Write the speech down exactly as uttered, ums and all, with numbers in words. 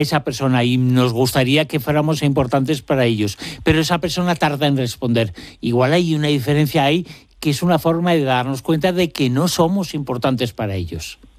esa persona y nos gustaría que fuéramos importantes para ellos, pero esa persona tarda en responder. Igual hay una diferencia ahí que es una forma de darnos cuenta de que no somos importantes para ellos.